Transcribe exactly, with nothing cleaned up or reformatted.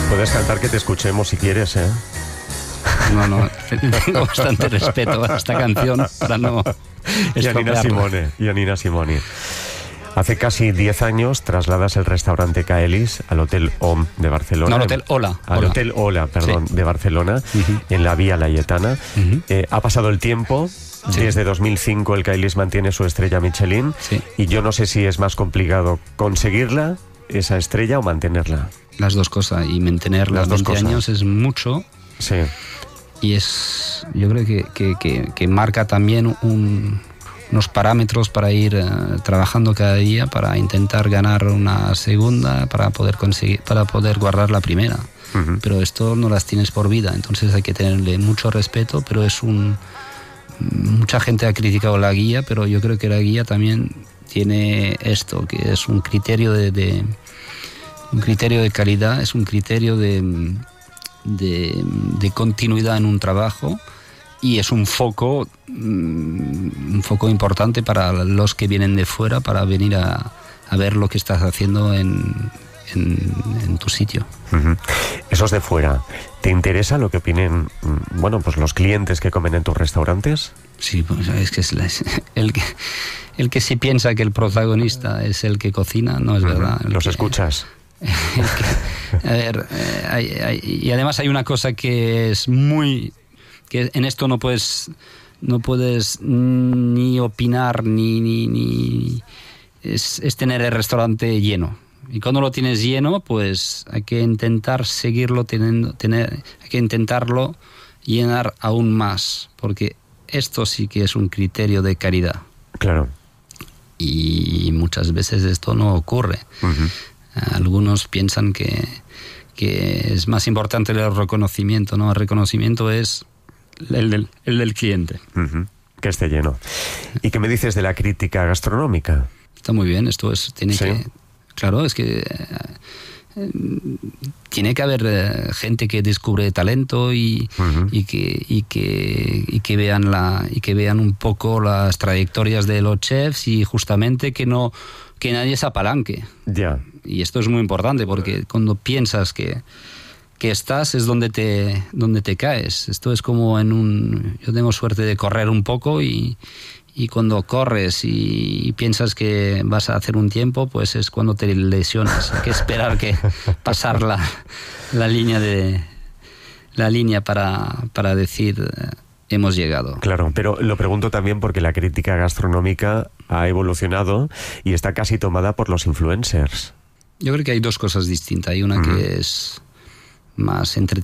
Puedes cantar que te escuchemos si quieres, ¿eh? No, no, tengo bastante respeto a esta canción para no y a Nina Simone, y a Nina Simone. Hace casi diez años trasladas el restaurante Caelis al Hotel O M de Barcelona. No, al Hotel Ola. Al Ola. Hotel Ola, perdón, sí. de Barcelona, uh-huh. en la Vía Laietana. Uh-huh. Eh, ha pasado el tiempo. Sí. Desde dos mil cinco el Caelis mantiene su estrella Michelin. Sí. Y yo no sé si es más complicado conseguirla, esa estrella, o mantenerla. Las dos cosas. Y mantenerla Las dos veinte cosas. años es mucho. Sí. Y es, yo creo que, que, que, que marca también un, unos parámetros para ir uh, trabajando cada día para intentar ganar una segunda, para poder conseguir, para poder guardar la primera. Uh-huh. Pero esto no las tienes por vida, entonces hay que tenerle mucho respeto, pero es un... Mucha gente ha criticado la guía, pero yo creo que la guía también tiene esto, que es un criterio de, de un criterio de calidad, es un criterio de... De, de continuidad en un trabajo y es un foco un foco importante para los que vienen de fuera para venir a, a ver lo que estás haciendo en, en, en tu sitio. Uh-huh. Esos de fuera, ¿te interesa lo que opinen, bueno, pues los clientes que comen en tus restaurantes? Sí, pues es que es la, el que el que sí piensa que el protagonista es el que cocina, no es uh-huh. verdad. ¿Los que, escuchas? que, a ver, eh, hay, hay, y además hay una cosa que es muy, que en esto no puedes, no puedes ni opinar ni, ni, ni es, es tener el restaurante lleno. Y cuando lo tienes lleno, pues hay que intentar seguirlo teniendo, tener, hay que intentarlo llenar aún más, porque esto sí que es un criterio de calidad. Claro. Y muchas veces esto no ocurre. Uh-huh. Algunos piensan que, que es más importante el reconocimiento, ¿no? El reconocimiento es el del, el del cliente. Uh-huh. Que esté lleno. ¿Y qué me dices de la crítica gastronómica? Está muy bien, esto es, tiene ¿Sí? que... Claro, es que eh, tiene que haber eh, gente que descubre talento y, uh-huh. y, que, y, que, y, que vean la, y que vean un poco las trayectorias de los chefs y justamente que no que nadie se apalanque. Ya. Yeah. Y esto es muy importante porque cuando piensas que, que estás es donde te, donde te caes. Esto es como en un... Yo tengo suerte de correr un poco y, y cuando corres y, y piensas que vas a hacer un tiempo, pues es cuando te lesionas. Hay que esperar que pasar la, la línea de la línea para, para decir... hemos llegado. Claro, pero lo pregunto también porque la crítica gastronómica ha evolucionado y está casi tomada por los influencers. Yo creo que hay dos cosas distintas. Hay una uh-huh. que es más entre,